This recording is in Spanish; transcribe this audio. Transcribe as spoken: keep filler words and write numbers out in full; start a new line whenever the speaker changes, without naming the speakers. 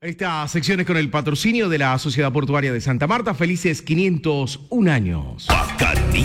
Esta sección es con el patrocinio de la Sociedad Portuaria de Santa Marta. Felices quinientos un años.